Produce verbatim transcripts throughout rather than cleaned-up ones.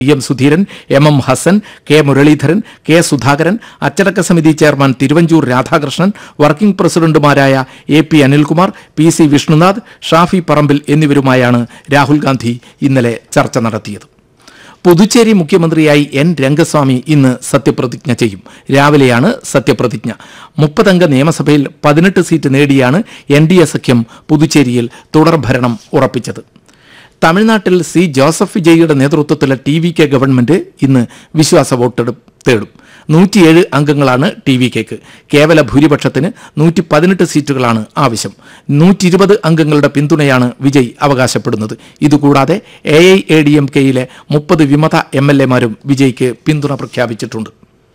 M Sudheeran, M M Hasan, K Muraleedharan, K Sudhakaran, അച്ചടക്ക സമിതി chairman Thiruvanchoor Radhakrishnan, working പ്രസിഡന്റുമാരായ A P Anilkumar, P C Vishnunath, Shafi Parambil എന്നിവരുമായാണ് Rahul Gandhi ഇന്നലെ ചർച്ച നടത്തിയത്. പുതുച്ചേരി മുഖ്യമന്ത്രിയായി എൻ രംഗസ്വാമി ഇന്ന് സത്യപ്രതിജ്ഞ ചെയ്യും. രാവിലെയാണ് സത്യപ്രതിജ്ഞ. മുപ്പതംഗ നിയമസഭയിൽ പതിനെട്ട് സീറ്റ് നേടിയാണ് എൻ ഡി എ സഖ്യം പുതുച്ചേരിയിൽ തുടർഭരണം ഉറപ്പിച്ചത്. തമിഴ്നാട്ടിൽ C Joseph വിജയിയുടെ നേതൃത്വത്തിലെ T V K government ഇന്ന് വിശ്വാസ വോട്ടെടുപ്പ് തേടും. നൂറ്റിയേഴ് അംഗങ്ങളാണ് ടി വി കെക്ക്. കേവല ഭൂരിപക്ഷത്തിന് നൂറ്റി പതിനെട്ട് സീറ്റുകളാണ് ആവശ്യം. നൂറ്റി ഇരുപത് അംഗങ്ങളുടെ പിന്തുണയാണ് വിജയ് അവകാശപ്പെടുന്നത്. ഇതുകൂടാതെ A I A D M കെയിലെ മുപ്പത് വിമത എം എൽ എമാരും വിജയ്ക്ക് പിന്തുണ പ്രഖ്യാപിച്ചിട്ടുണ്ട്.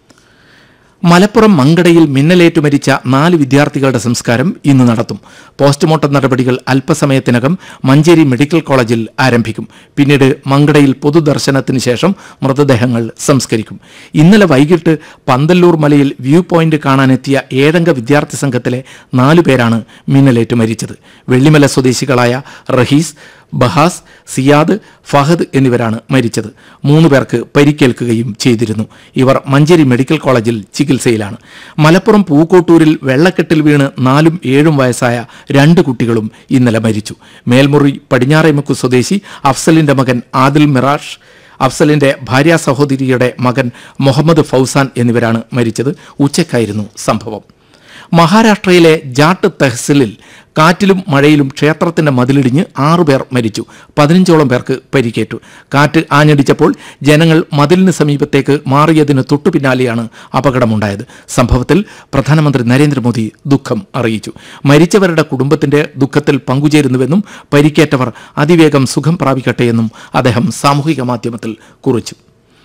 മലപ്പുറം മങ്കടയിൽ മിന്നലേറ്റു മരിച്ച നാല് വിദ്യാർത്ഥികളുടെ സംസ്കാരം ഇന്ന് നടത്തും. പോസ്റ്റ്മോർട്ടം നടപടികൾ അല്പസമയത്തിനകം മഞ്ചേരി മെഡിക്കൽ കോളേജിൽ ആരംഭിക്കും. പിന്നീട് മങ്കടയിൽ പൊതുദർശനത്തിന് ശേഷം മൃതദേഹങ്ങൾ സംസ്കരിക്കും. ഇന്നലെ വൈകിട്ട് പന്തല്ലൂർ മലയിൽ വ്യൂ പോയിന്റ് കാണാനെത്തിയ ഏഴംഗ വിദ്യാർത്ഥി സംഘത്തിലെ നാലുപേരാണ് മിന്നലേറ്റു മരിച്ചത്. വെള്ളിമല സ്വദേശികളായ റഹീസ്, ബഹാസ്, സിയാദ്, ഫഹദ് എന്നിവരാണ് മരിച്ചത്. മൂന്ന് പേർക്ക് പരിക്കേൽക്കുകയും ചെയ്തിരുന്നു. ഇവർ മഞ്ചേരി മെഡിക്കൽ കോളേജിൽ ചികിത്സയിലാണ്. മലപ്പുറം പൂക്കോട്ടൂരിൽ വെള്ളക്കെട്ടിൽ വീണ് നാലും ഏഴും വയസ്സായ രണ്ട് കുട്ടികളും ഇന്നലെ മരിച്ചു. മേൽമുറി പടിഞ്ഞാറേമുക്ക് സ്വദേശി അഫ്സലിന്റെ മകൻ ആദിൽ മിറാഷ്, അഫ്സലിന്റെ ഭാര്യാ സഹോദരിയുടെ മകൻ മുഹമ്മദ് ഫൗസാൻ എന്നിവരാണ് മരിച്ചത്. ഉച്ചയ്ക്കായിരുന്നു സംഭവം. മഹാരാഷ്ട്രയിലെ ജാട്ട് തെഹ്സിലിൽ കാറ്റിലും മഴയിലും ക്ഷേത്രത്തിന്റെ മതിലിടിഞ്ഞ് ആറുപേർ മരിച്ചു. പതിനഞ്ചോളം പേർക്ക് പരിക്കേറ്റു. കാറ്റ് ആഞ്ഞടിച്ചപ്പോൾ ജനങ്ങൾ മതിലിന് സമീപത്തേക്ക് മാറിയതിന് തൊട്ടു പിന്നാലെയാണ് അപകടമുണ്ടായത്. സംഭവത്തിൽ പ്രധാനമന്ത്രി നരേന്ദ്രമോദി ദുഃഖം അറിയിച്ചു. മരിച്ചവരുടെ കുടുംബത്തിന്റെ ദുഃഖത്തിൽ പങ്കുചേരുന്നുവെന്നും പരിക്കേറ്റവർ അതിവേഗം സുഖം പ്രാപിക്കട്ടെയെന്നും അദ്ദേഹം സാമൂഹിക മാധ്യമത്തിൽ കുറിച്ചു.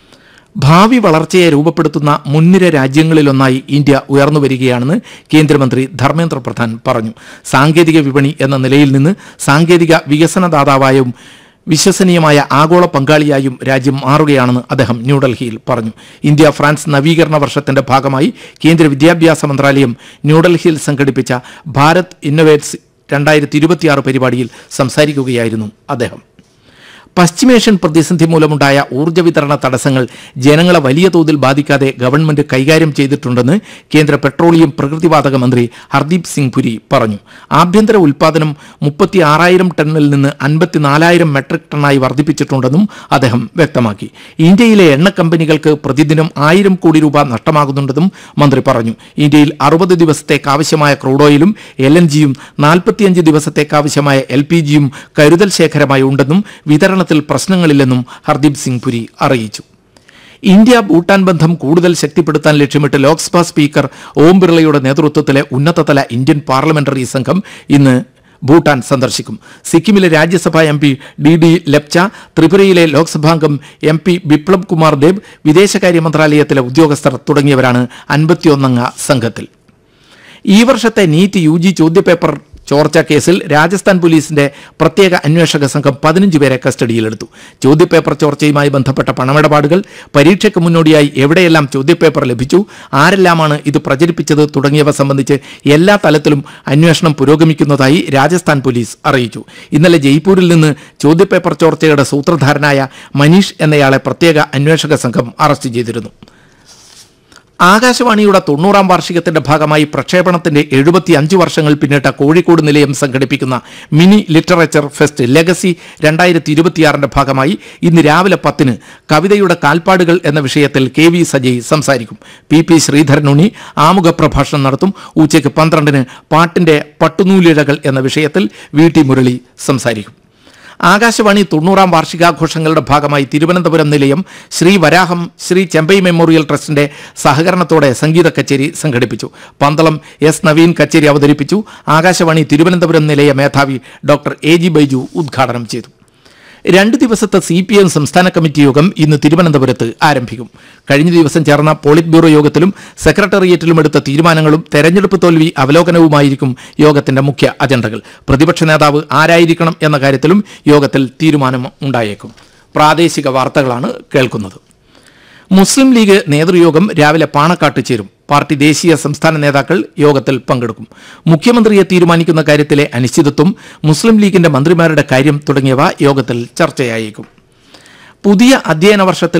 ഭാവി വളർച്ചയെ രൂപപ്പെടുത്തുന്ന മുൻനിര രാജ്യങ്ങളിലൊന്നായി ഇന്ത്യ ഉയർന്നുവരികയാണെന്ന് കേന്ദ്രമന്ത്രി ധർമ്മേന്ദ്ര പ്രധാൻ പറഞ്ഞു. സാങ്കേതിക വിപണി എന്ന നിലയിൽ നിന്ന് സാങ്കേതിക വികസനദാതാവായും വിശ്വസനീയമായ ആഗോള പങ്കാളിയായും രാജ്യം മാറുകയാണെന്ന് അദ്ദേഹം ന്യൂഡൽഹിയിൽ പറഞ്ഞു. ഇന്ത്യ ഫ്രാൻസ് നവീകരണ വർഷത്തിന്റെ ഭാഗമായി കേന്ദ്ര വിദ്യാഭ്യാസ മന്ത്രാലയം ന്യൂഡൽഹിയിൽ സംഘടിപ്പിച്ച ഭാരത് ഇന്നൊവേറ്റ്സ് രണ്ടായിരത്തി ഇരുപത്തിയാറ് പരിപാടിയിൽ സംസാരിക്കുകയായിരുന്നു അദ്ദേഹം. പശ്ചിമേഷ്യൻ പ്രതിസന്ധി മൂലമുണ്ടായ ഊർജ്ജ വിതരണ തടസ്സങ്ങൾ ജനങ്ങളെ വലിയ തോതിൽ ബാധിക്കാതെ ഗവൺമെന്റ് കൈകാര്യം ചെയ്തിട്ടുണ്ടെന്ന് കേന്ദ്ര പെട്രോളിയം പ്രകൃതിവാതക മന്ത്രി ഹർദീപ് സിംഗ് പുരി പറഞ്ഞു. ആഭ്യന്തര ഉൽപ്പാദനം മുപ്പത്തി ആറായിരം ടണ്ണിൽ നിന്ന് അൻപത്തിനാലായിരം മെട്രിക് ടണ്ണായി വർദ്ധിപ്പിച്ചിട്ടുണ്ടെന്നും അദ്ദേഹം വ്യക്തമാക്കി. ഇന്ത്യയിലെ എണ്ണ കമ്പനികൾക്ക് പ്രതിദിനം ആയിരം കോടി രൂപ നഷ്ടമാകുന്നുണ്ടെന്നും മന്ത്രി പറഞ്ഞു. ഇന്ത്യയിൽ അറുപത് ദിവസത്തേക്കാവശ്യമായ ക്രൂഡ് ഓയിലും എൽ എൻ ജിയും നാൽപ്പത്തിയഞ്ച് ദിവസത്തേക്കാവശ്യമായ എൽ പി ജിയും കരുതൽ ശേഖരമായി ഉണ്ടെന്നും വിതരണ പ്രശ്നങ്ങളില്ലെന്നും ഹർദീപ് സിംഗ് പുരി അറിയിച്ചു. ഇന്ത്യ ഭൂട്ടാൻ ബന്ധം കൂടുതൽ ശക്തിപ്പെടുത്താൻ ലക്ഷ്യമിട്ട് ലോക്സഭാ സ്പീക്കർ ഓം ബിർളയുടെ നേതൃത്വത്തിലെ ഉന്നതതല ഇന്ത്യൻ പാർലമെന്ററി സംഘം ഇന്ന് ഭൂട്ടാൻ സന്ദർശിക്കും. സിക്കിമിലെ രാജ്യസഭാ M P D D Lepcha, ത്രിപുരയിലെ ലോക്സഭാംഗം എം പി ബിപ്ലബ് കുമാർ ദേബ്, വിദേശകാര്യ മന്ത്രാലയത്തിലെ ഉദ്യോഗസ്ഥർ തുടങ്ങിയവരാണ് അൻപത്തിയൊന്നംഗ സംഘത്തിൽ. ഈ വർഷത്തെ നീറ്റ് യു ജി ചോദ്യപേപ്പർ ചോർച്ച കേസിൽ രാജസ്ഥാൻ പോലീസിന്റെ പ്രത്യേക അന്വേഷക സംഘം പതിനഞ്ച് പേരെ കസ്റ്റഡിയിലെടുത്തു. ചോദ്യപേപ്പർ ചോർച്ചയുമായി ബന്ധപ്പെട്ട പണമിടപാടുകൾ, പരീക്ഷയ്ക്ക് മുന്നോടിയായി എവിടെയെല്ലാം ചോദ്യപേപ്പർ ലഭിച്ചു, ആരെല്ലാമാണ് ഇത് പ്രചരിപ്പിച്ചത് തുടങ്ങിയവ സംബന്ധിച്ച് എല്ലാ തലത്തിലും അന്വേഷണം പുരോഗമിക്കുന്നതായി രാജസ്ഥാൻ പോലീസ് അറിയിച്ചു. ഇന്നലെ ജയ്പൂരിൽ നിന്ന് ചോദ്യപേപ്പർ ചോർച്ചയുടെ സൂത്രധാരനായ മനീഷ് എന്നയാളെ പ്രത്യേക അന്വേഷക സംഘം അറസ്റ്റ് ചെയ്തിരുന്നു. ആകാശവാണിയുടെ തൊണ്ണൂറാം വാർഷികത്തിന്റെ ഭാഗമായി പ്രക്ഷേപണത്തിന്റെ എഴുപത്തി അഞ്ച് വർഷങ്ങൾ പിന്നിട്ട കോഴിക്കോട് നിലയം സംഘടിപ്പിക്കുന്ന മിനി ലിറ്ററേച്ചർ ഫെസ്റ്റ് ലെഗസി രണ്ടായിരത്തി ഇരുപത്തിയാറിന്റെ ഭാഗമായി ഇന്ന് രാവിലെ പത്തിന് കവിതയുടെ കാൽപ്പാടുകൾ എന്ന വിഷയത്തിൽ കെ വി സജയ് സംസാരിക്കും. പി പി ശ്രീധരനുണ്ണി ആമുഖ പ്രഭാഷണം നടത്തും. ഉച്ചയ്ക്ക് പന്ത്രണ്ടിന് പാട്ടിന്റെ പട്ടുനൂലിഴകൾ എന്ന വിഷയത്തിൽ വി ടി മുരളി സംസാരിക്കും. ആകാശവാണി തൊണ്ണൂറാം വാർഷികാഘോഷങ്ങളുടെ ഭാഗമായി തിരുവനന്തപുരം നിലയം ശ്രീ വരാഹം ശ്രീ ചെമ്പൈ മെമ്മോറിയൽ ട്രസ്റ്റിന്റെ സഹകരണത്തോടെ സംഗീത കച്ചേരി സംഘടിപ്പിച്ചു. പന്തളം എസ് നവീൻ കച്ചേരി അവതരിപ്പിച്ചു. ആകാശവാണി തിരുവനന്തപുരം നിലയ മേധാവി ഡോക്ടർ എ ജി ബൈജു ഉദ്ഘാടനം ചെയ്തു. രണ്ട് ദിവസത്തെ സി പി എം സംസ്ഥാന കമ്മിറ്റി യോഗം ഇന്ന് തിരുവനന്തപുരത്ത് ആരംഭിക്കും. കഴിഞ്ഞ ദിവസം ചേർന്ന പോളിറ്റ് ബ്യൂറോ യോഗത്തിലും സെക്രട്ടേറിയറ്റിലും എടുത്ത തീരുമാനങ്ങളും തെരഞ്ഞെടുപ്പ് തോൽവി അവലോകനവുമായിരിക്കും യോഗത്തിന്റെ മുഖ്യ അജണ്ടകൾ. പ്രതിപക്ഷ നേതാവ് ആരായിരിക്കണം എന്ന കാര്യത്തിലും യോഗത്തിൽ തീരുമാനം ഉണ്ടായേക്കും. പ്രാദേശിക വാർത്തകളാണ് കേൾക്കുന്നത്. മുസ്ലിം ലീഗ് നേതൃയോഗം രാവിലെ പാണക്കാട്ട് ചേരും. പാർട്ടി ദേശീയ സംസ്ഥാന നേതാക്കൾ യോഗത്തിൽ പങ്കെടുക്കും. മുഖ്യമന്ത്രിയെ തീരുമാനിക്കുന്ന കാര്യത്തിലെ അനിശ്ചിതത്വം, മുസ്ലിം ലീഗിന്റെ മന്ത്രിമാരുടെ കാര്യം തുടങ്ങിയവ യോഗത്തിൽ ചർച്ചയായേക്കും. പുതിയ അധ്യയന വർഷത്തിൽ